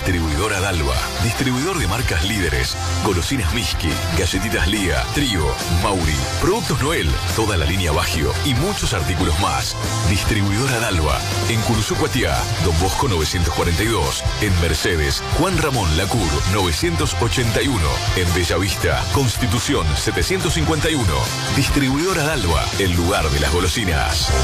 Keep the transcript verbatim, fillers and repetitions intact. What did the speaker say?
Distribuidora Dalva. Distribuidor de marcas líderes. Golosinas Miski, Galletitas Liga, Trío, Mauri, Productos Noel, toda la línea Bagio y muchos artículos más. Distribuidora Dalva. En Curuzú-Cuatiá, Don Bosco novecientos cuarenta y dos. En Mercedes, Juan Ramón Lacur novecientos ochenta y uno. En Bellavista, Constitución setecientos cincuenta y uno. Distribuidora Dalva, el lugar de las golosinas.